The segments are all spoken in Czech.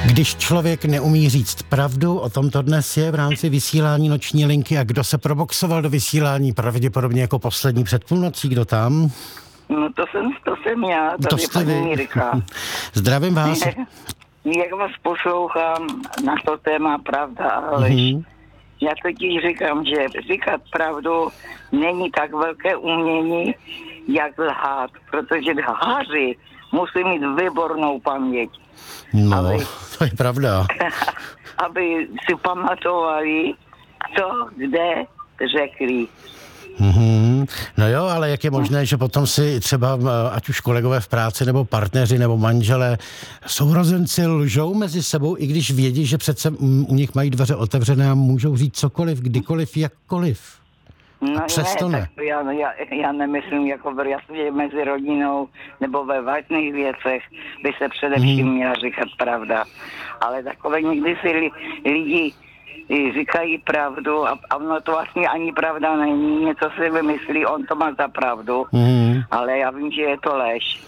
Když člověk neumí říct pravdu, o tom to dnes je v rámci vysílání Noční linky. A kdo se proboxoval do vysílání pravděpodobně jako poslední před půlnocí, kdo tam? No to jsem já, tady jste paní vy. Mirka. Zdravím vás. Jak vás poslouchám na to téma pravda a lež. Já totiž říkám, že říkat pravdu není tak velké umění, jak lhát, protože lháři musí mít výbornou paměť. No, to je pravda. Aby si pamatovali, co kde řekli. No jo, ale jak je možné, že potom si třeba, ať už kolegové v práci, nebo partneři, nebo manželé, sourozenci lžou mezi sebou, i když vědí, že přece u nich mají dveře otevřené a můžou říct cokoliv, kdykoliv, jakkoliv. No přesto ne. Tak já nemyslím, jako jasně mezi rodinou nebo ve vážných věcech by se především měla říkat pravda. Ale takové někdy si lidi říkají pravdu a ono to vlastně ani pravda není, něco si vymyslí, on to má za pravdu, ale já vím, že je to lež.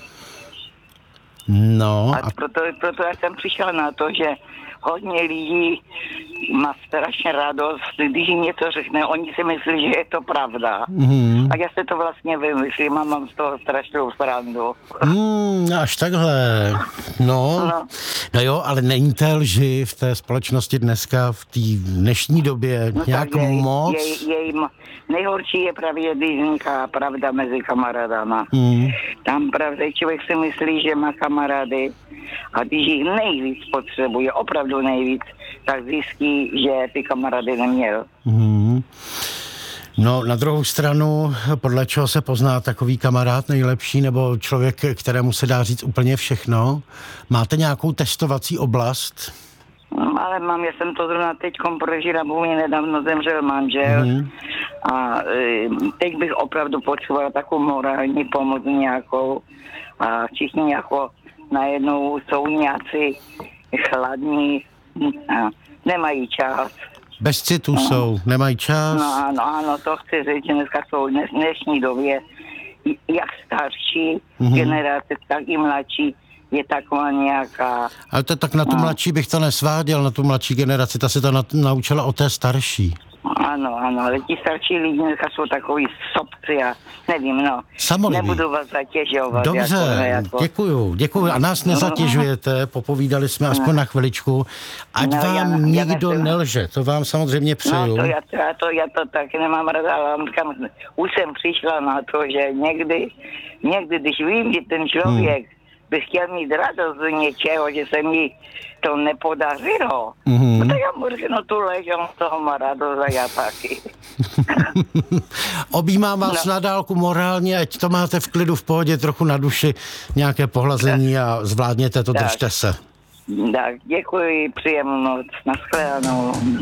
No. A proto já jsem přišla na to, že hodně lidí má strašně radost, když jim něco řekne, oni si myslí, že je to pravda. A já se to vlastně vymyslím a mám z toho strašnou srandu. Až takhle. No jo, ale není té lži v té společnosti dneska, v té dnešní době nějak moc? Nejhorší je právě, když vzniká pravda mezi kamarádama. Tam pravda, člověk si myslí, že má kamarády a když jich nejvíc potřebuje, opravdu nejvíc, tak zjistí, že ty kamarády neměl. No, na druhou stranu, podle čeho se pozná takový kamarád nejlepší, nebo člověk, kterému se dá říct úplně všechno? Máte nějakou testovací oblast? Ale já jsem to zrovna teďkom prožila, bo mě nedávno zemřel manžel a teď bych opravdu potřebovala takovou morální pomoc nějakou a všichni jako najednou jsou nějací chladní a nemají čas. Bez citu jsou, nemají čas. No ano, to chci říct, že dneska jsou v dnešní době jak starší generace, tak i mladší je taková nějaká... Ale to tak na tu mladší bych to nesváděl, na tu mladší generaci, ta se to naučila o té starší. Ano, ale ti starší lidi dneska jsou takový sobci a nevím, Samoliví. Nebudu vás zatěžovat. Dobře, děkuju. A nás nezatěžujete, popovídali jsme aspoň na chviličku. Ať vám nikdo nelže, to vám samozřejmě přeju. No, já to taky nemám ráda, ale už jsem přišla na to, že někdy, když vím, že ten člověk by chtěl mít radost z něčeho, že se mi to nepodařilo, tak já mu řeknu tu lež, on z toho má radost a já taky. Objímám vás na dálku morálně, ať to máte v klidu, v pohodě, trochu na duši, nějaké pohlazení a zvládněte to, držte se. Tak, děkuji, příjemnou noc, nashledanou.